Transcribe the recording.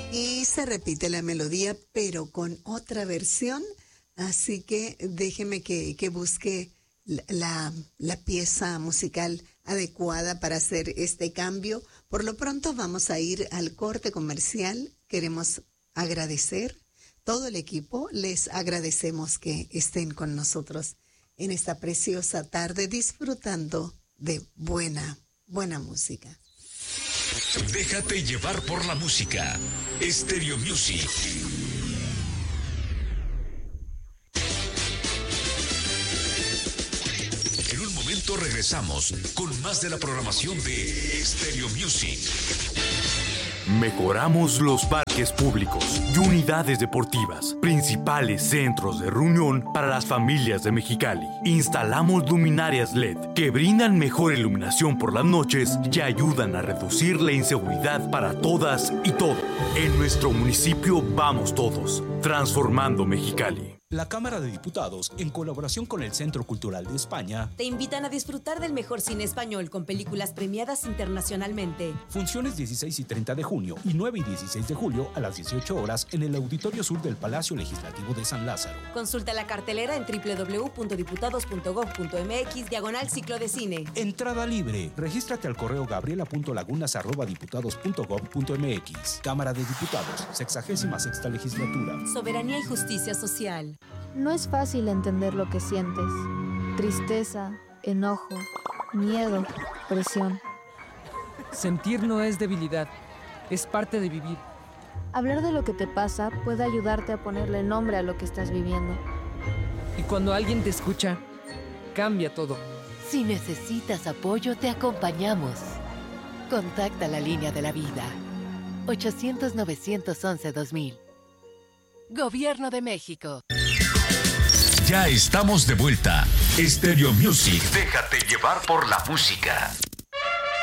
Y se repite la melodía, pero con otra versión. Así que déjeme que busque la pieza musical adecuada para hacer este cambio. Por lo pronto vamos a ir al corte comercial. Queremos agradecer todo el equipo. Les agradecemos que estén con nosotros en esta preciosa tarde disfrutando de buena música. Déjate llevar por la música. Stereo Music. En un momento regresamos con más de la programación de Stereo Music. Mejoramos los parques públicos y unidades deportivas, principales centros de reunión para las familias de Mexicali. Instalamos luminarias LED que brindan mejor iluminación por las noches y ayudan a reducir la inseguridad para todas y todos. En nuestro municipio vamos todos, transformando Mexicali. La Cámara de Diputados, en colaboración con el Centro Cultural de España, te invitan a disfrutar del mejor cine español con películas premiadas internacionalmente. Funciones 16 y 30 de junio y 9 y 16 de julio a las 18 horas en el Auditorio Sur del Palacio Legislativo de San Lázaro. Consulta la cartelera en www.diputados.gov.mx/ciclo de cine. Entrada libre. Regístrate al correo gabriela.lagunas@diputados.gov.mx. Cámara de Diputados, 66ª legislatura. Soberanía y justicia social. No es fácil entender lo que sientes. Tristeza, enojo, miedo, presión. Sentir no es debilidad, es parte de vivir. Hablar de lo que te pasa puede ayudarte a ponerle nombre a lo que estás viviendo. Y cuando alguien te escucha, cambia todo. Si necesitas apoyo, te acompañamos. Contacta la línea de la vida. 800-911-2000. Gobierno de México. Ya estamos de vuelta. Stereo Music. Déjate llevar por la música.